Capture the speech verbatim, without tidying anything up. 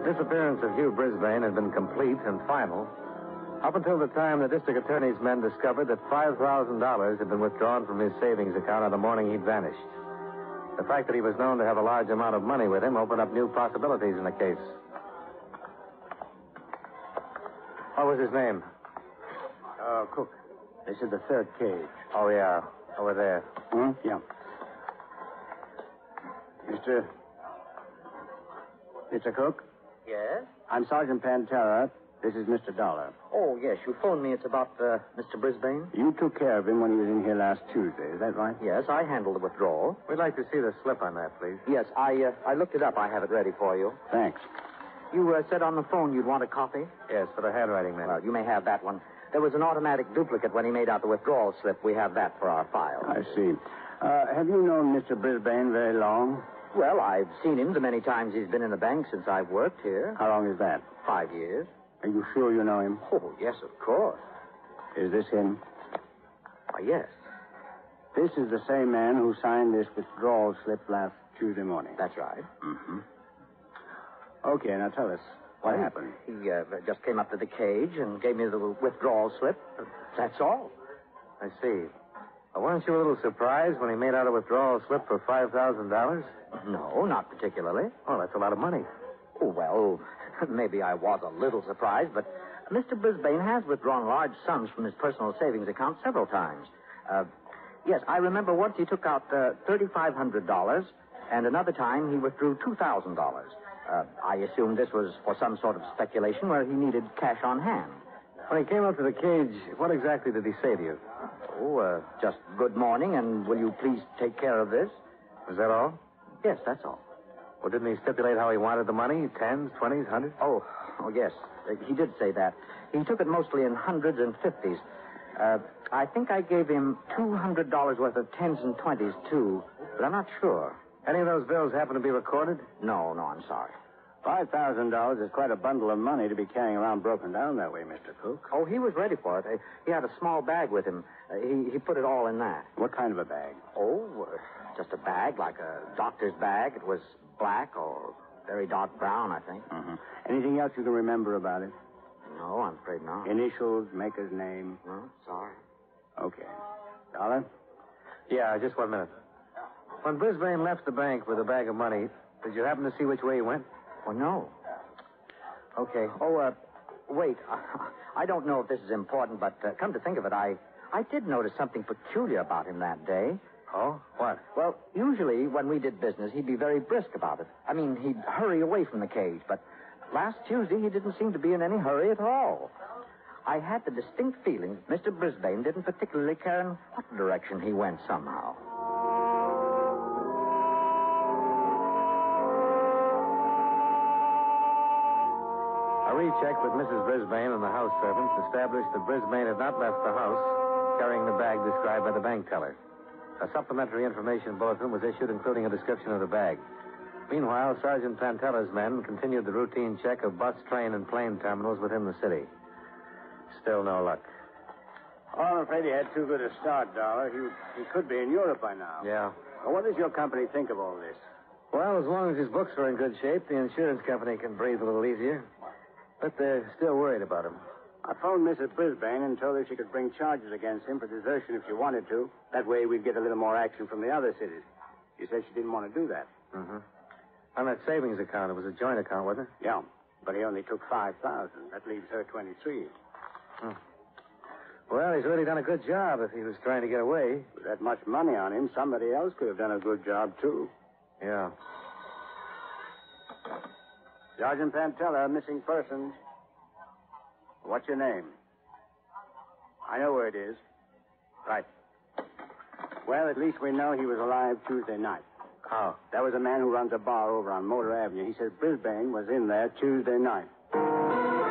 The disappearance of Hugh Brisbane had been complete and final up until the time the district attorney's men discovered that five thousand dollars had been withdrawn from his savings account on the morning he'd vanished. The fact that he was known to have a large amount of money with him opened up new possibilities in the case. What was his name? Uh, Cook. This is the third cage. Oh, yeah. Over there. Hmm? Yeah. Mister... Mister Cook? Yes? I'm Sergeant Pantera. This is Mister Dollar. Oh, yes. You phoned me. It's about uh, Mister Brisbane? You took care of him when he was in here last Tuesday. Is that right? Yes, I handled the withdrawal. We'd like to see the slip on that, please. Yes, I uh, I looked it up. I have it ready for you. Thanks. You uh, said on the phone you'd want a copy? Yes, for the handwriting man. Well, you may have that one. There was an automatic duplicate when he made out the withdrawal slip. We have that for our file. I see. Uh, have you known Mister Brisbane very long? Well, I've seen him the many times he's been in the bank since I've worked here. How long is that? Five years. Are you sure you know him? Oh, yes, of course. Is this him? Why, yes. This is the same man who signed this withdrawal slip last Tuesday morning. That's right. Mm-hmm. Okay, now tell us. What well, happened? He uh, just came up to the cage and gave me the withdrawal slip. That's all. I see. Well, weren't you a little surprised when he made out a withdrawal slip for five thousand dollars? No, not particularly. Oh, that's a lot of money. Oh, well, maybe I was a little surprised, but Mister Brisbane has withdrawn large sums from his personal savings account several times. Uh, yes, I remember once he took out uh, three thousand five hundred dollars, and another time he withdrew two thousand dollars. Uh, I assumed this was for some sort of speculation where he needed cash on hand. When he came up to the cage, what exactly did he say to you? Oh, uh, just good morning, and will you please take care of this? Was that all? Yes, that's all. Well, didn't he stipulate how he wanted the money? Tens, twenties, hundreds? Oh, oh yes. Uh, he did say that. He took it mostly in hundreds and fifties. Uh, I think I gave him two hundred dollars worth of tens and twenties, too, but I'm not sure. Any of those bills happen to be recorded? No, no, I'm sorry. Five thousand dollars is quite a bundle of money to be carrying around broken down that way, Mister Cook. Oh, he was ready for it. Uh, he had a small bag with him. Uh, he, he put it all in that. What kind of a bag? Oh, uh, just a bag, like a doctor's bag. It was black or very dark brown, I think. Mm-hmm. Anything else you can remember about it? No, I'm afraid not. Initials, maker's name? No, sorry. Okay. Dollar? Yeah, just one minute. When Brisbane left the bank with a bag of money, did you happen to see which way he went? Oh, no. Okay. Oh, uh, wait. I don't know if this is important, but uh, come to think of it, I, I did notice something peculiar about him that day. Oh? What? Well, usually when we did business, he'd be very brisk about it. I mean, he'd hurry away from the cage, but last Tuesday he didn't seem to be in any hurry at all. I had the distinct feeling that Mister Brisbane didn't particularly care in what direction he went somehow. A recheck with Missus Brisbane and the house servants established that Brisbane had not left the house carrying the bag described by the bank teller. A supplementary information bulletin was issued, including a description of the bag. Meanwhile, Sergeant Pantella's men continued the routine check of bus, train, and plane terminals within the city. Still no luck. Oh, I'm afraid he had too good a start, Dollar. He, he could be in Europe by now. Yeah. Well, what does your company think of all this? Well, as long as his books are in good shape, the insurance company can breathe a little easier. But they're still worried about him. I phoned Missus Brisbane and told her she could bring charges against him for desertion if she wanted to. That way we'd get a little more action from the other cities. She said she didn't want to do that. Mm-hmm. On that savings account, it was a joint account, wasn't it? Yeah, but he only took five thousand. That leaves her twenty-three. Hmm. Well, he's really done a good job if he was trying to get away. With that much money on him, somebody else could have done a good job, too. Yeah. Sergeant Pantella, missing persons. What's your name? I know where it is. Right. Well, at least we know he was alive Tuesday night. How? There was a man who runs a bar over on Motor Avenue. He said Brisbane was in there Tuesday night.